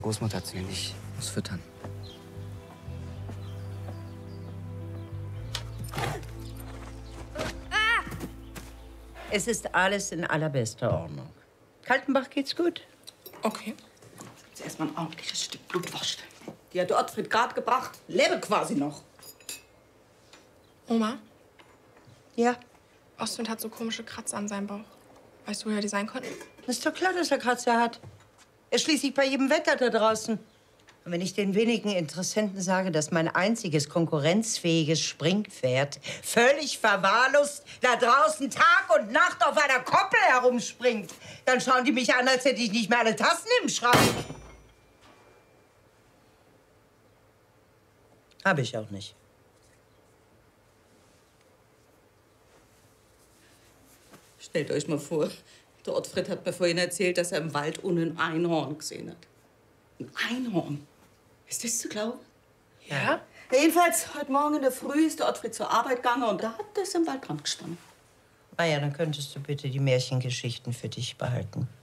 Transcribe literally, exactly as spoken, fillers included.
Großmutter hat sie nicht. Muss füttern. Es ist alles in allerbester Ordnung. Kaltenbach geht's gut. Okay. Jetzt erstmal ein ordentliches Stück Blutwurst. Die hat der Ottfried gerade gebracht. Lebe quasi noch. Oma? Ja? Ostwind hat so komische Kratzer an seinem Bauch. Weißt du, woher die sein könnten? Ist doch klar, dass er Kratzer hat. Er ist schließlich bei jedem Wetter da draußen. Und wenn ich den wenigen Interessenten sage, dass mein einziges konkurrenzfähiges Springpferd völlig verwahrlost da draußen Tag und Nacht auf einer Koppel herumspringt, dann schauen die mich an, als hätte ich nicht mehr alle Tassen im Schrank. Habe ich auch nicht. Stellt euch mal vor, der Ottfried hat mir vorhin erzählt, dass er im Wald unten ein Einhorn gesehen hat. Ein Einhorn? Ist das zu glauben? Ja? Jedenfalls, heute Morgen in der Früh ist der Ottfried zur Arbeit gegangen und da hat es im Waldrand gestanden. Ah ja, dann könntest du bitte die Märchengeschichten für dich behalten.